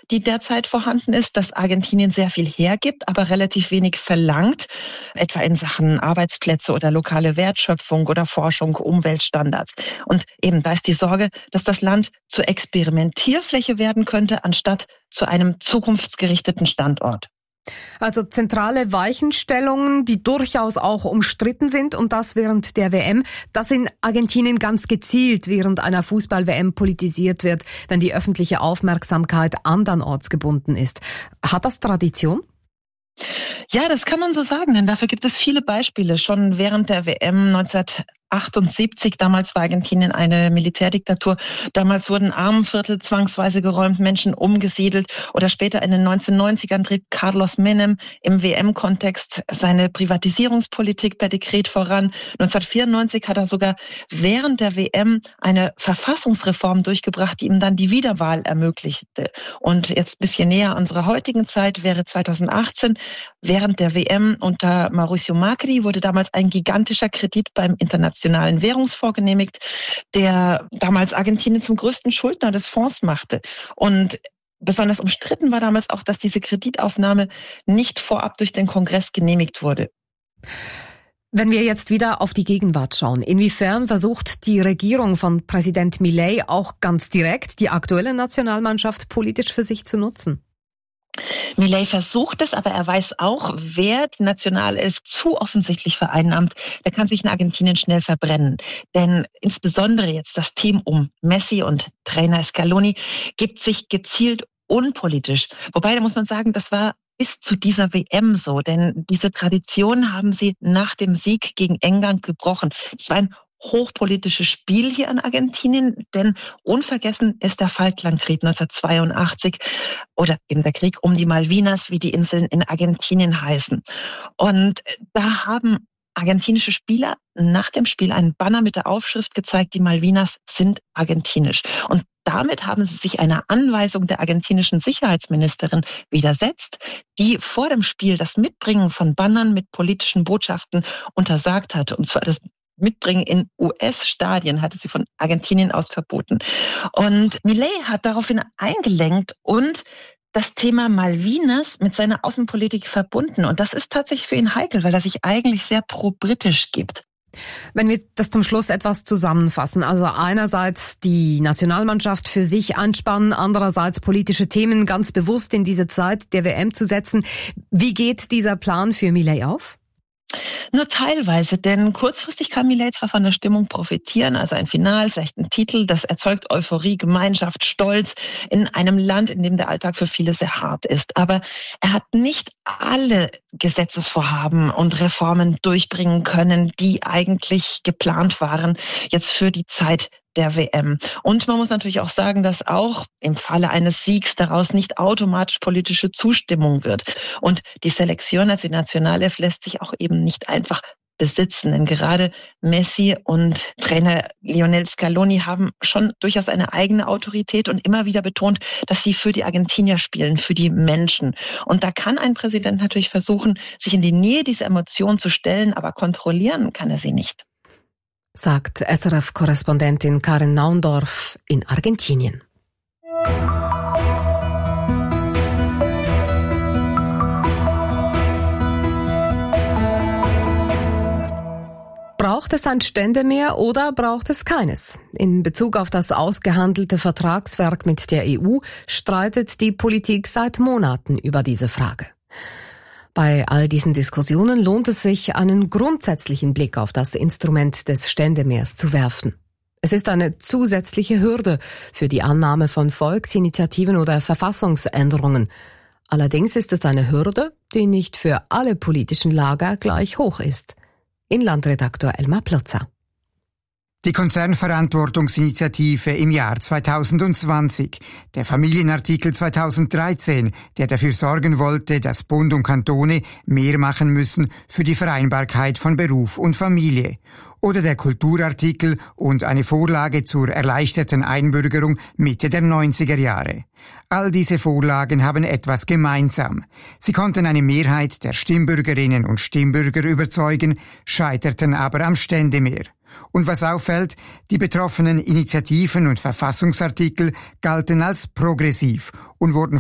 die derzeit vorhanden ist, dass Argentinien sehr viel hergibt, aber relativ wenig verlangt, etwa in Sachen Arbeitsplätze oder lokale Wertschöpfung oder Forschung, Umweltstandards. Und eben da ist die Sorge, dass das Land zur Experimentierfläche werden könnte, anstatt zu einem zukunftsgerichteten Standort. Also zentrale Weichenstellungen, die durchaus auch umstritten sind, und das während der WM, dass in Argentinien ganz gezielt während einer Fußball-WM politisiert wird, wenn die öffentliche Aufmerksamkeit andernorts gebunden ist. Hat das Tradition? Ja, das kann man so sagen, denn dafür gibt es viele Beispiele. Schon während der WM 1978, damals war Argentinien eine Militärdiktatur, damals wurden Armenviertel zwangsweise geräumt, Menschen umgesiedelt, oder später in den 1990ern trieb Carlos Menem im WM-Kontext seine Privatisierungspolitik per Dekret voran. 1994 hat er sogar während der WM eine Verfassungsreform durchgebracht, die ihm dann die Wiederwahl ermöglichte. Und jetzt ein bisschen näher unserer heutigen Zeit wäre 2018, während der WM unter Mauricio Macri wurde damals ein gigantischer Kredit beim Internationalen Währungsfonds genehmigt, der damals Argentinien zum größten Schuldner des Fonds machte. Und besonders umstritten war damals auch, dass diese Kreditaufnahme nicht vorab durch den Kongress genehmigt wurde. Wenn wir jetzt wieder auf die Gegenwart schauen, inwiefern versucht die Regierung von Präsident Milei auch ganz direkt die aktuelle Nationalmannschaft politisch für sich zu nutzen? Milei versucht es, aber er weiß auch, wer die Nationalelf zu offensichtlich vereinnahmt, der kann sich in Argentinien schnell verbrennen. Denn insbesondere jetzt das Team um Messi und Trainer Scaloni gibt sich gezielt unpolitisch. Wobei, da muss man sagen, das war bis zu dieser WM so, denn diese Tradition haben sie nach dem Sieg gegen England gebrochen. Es war ein hochpolitisches Spiel hier in Argentinien, denn unvergessen ist der Falklandkrieg 1982 oder eben der Krieg um die Malvinas, wie die Inseln in Argentinien heißen. Und da haben argentinische Spieler nach dem Spiel einen Banner mit der Aufschrift gezeigt, die Malvinas sind argentinisch. Und damit haben sie sich einer Anweisung der argentinischen Sicherheitsministerin widersetzt, die vor dem Spiel das Mitbringen von Bannern mit politischen Botschaften untersagt hatte. Und zwar das Mitbringen in US-Stadien hatte sie von Argentinien aus verboten. Und Milei hat daraufhin eingelenkt und das Thema Malvinas mit seiner Außenpolitik verbunden. Und das ist tatsächlich für ihn heikel, weil er sich eigentlich sehr pro-britisch gibt. Wenn wir das zum Schluss etwas zusammenfassen, also einerseits die Nationalmannschaft für sich anspannen, andererseits politische Themen ganz bewusst in diese Zeit der WM zu setzen. Wie geht dieser Plan für Milei auf? Nur teilweise, denn kurzfristig kann Milei zwar von der Stimmung profitieren, also ein Final, vielleicht ein Titel, das erzeugt Euphorie, Gemeinschaft, Stolz in einem Land, in dem der Alltag für viele sehr hart ist. Aber er hat nicht alle Gesetzesvorhaben und Reformen durchbringen können, die eigentlich geplant waren, jetzt für die Zeit der WM. Und man muss natürlich auch sagen, dass auch im Falle eines Siegs daraus nicht automatisch politische Zustimmung wird. Und die Selektion, also die Nationalelf, lässt sich auch eben nicht einfach besitzen. Denn gerade Messi und Trainer Lionel Scaloni haben schon durchaus eine eigene Autorität und immer wieder betont, dass sie für die Argentinier spielen, für die Menschen. Und da kann ein Präsident natürlich versuchen, sich in die Nähe dieser Emotionen zu stellen, aber kontrollieren kann er sie nicht. Sagt SRF-Korrespondentin Karin Naundorf in Argentinien. Braucht es ein Ständemeer oder braucht es keines? In Bezug auf das ausgehandelte Vertragswerk mit der EU streitet die Politik seit Monaten über diese Frage. Bei all diesen Diskussionen lohnt es sich, einen grundsätzlichen Blick auf das Instrument des Ständemeers zu werfen. Es ist eine zusätzliche Hürde für die Annahme von Volksinitiativen oder Verfassungsänderungen. Allerdings ist es eine Hürde, die nicht für alle politischen Lager gleich hoch ist. Inlandredaktor Elmar Plotzer. Die Konzernverantwortungsinitiative im Jahr 2020, der Familienartikel 2013, der dafür sorgen wollte, dass Bund und Kantone mehr machen müssen für die Vereinbarkeit von Beruf und Familie, oder der Kulturartikel und eine Vorlage zur erleichterten Einbürgerung Mitte der 90er Jahre. All diese Vorlagen haben etwas gemeinsam. Sie konnten eine Mehrheit der Stimmbürgerinnen und Stimmbürger überzeugen, scheiterten aber am Ständemeer. Und was auffällt, die betroffenen Initiativen und Verfassungsartikel galten als progressiv und wurden